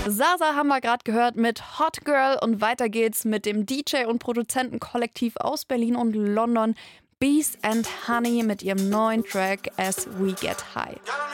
Sasa haben wir gerade gehört mit Hot Girl und weiter geht's mit dem DJ- und Produzentenkollektiv aus Berlin und London, Bees and Honey mit ihrem neuen Track As We Get High.